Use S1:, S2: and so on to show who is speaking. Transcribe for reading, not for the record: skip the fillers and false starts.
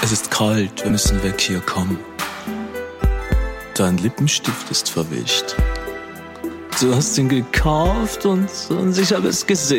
S1: Es ist kalt, wir müssen weg hier, komm. Dein Lippenstift ist verwischt. Du hast ihn gekauft und ich habe es gesehen.